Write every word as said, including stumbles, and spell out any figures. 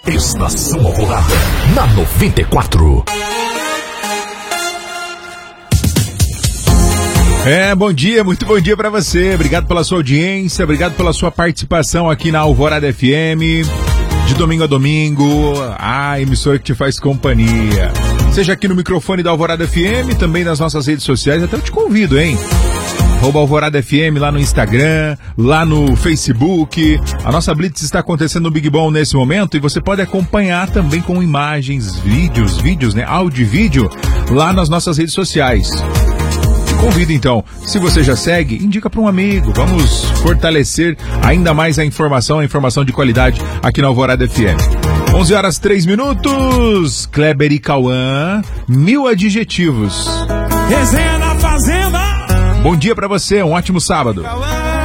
Estação Alvorada, na noventa e quatro. É, bom dia, muito bom dia pra você. Obrigado pela sua audiência, obrigado pela sua participação aqui na Alvorada F M. De domingo a domingo, a emissora que te faz companhia. Seja aqui no microfone da Alvorada F M, também nas nossas redes sociais. Até eu te convido, hein? Arroba Alvorada F M lá no Instagram, lá no Facebook. A nossa Blitz está acontecendo no Big Bom nesse momento e você pode acompanhar também com imagens, vídeos, vídeos, né? Áudio e vídeo lá nas nossas redes sociais. Convido então, se você já segue, indica para um amigo, vamos fortalecer ainda mais a informação, a informação de qualidade aqui na Alvorada F M. onze horas três minutos, Kleber e Cauã, mil adjetivos. Resenha na Fazenda. Bom dia para você, um ótimo sábado. Cauã.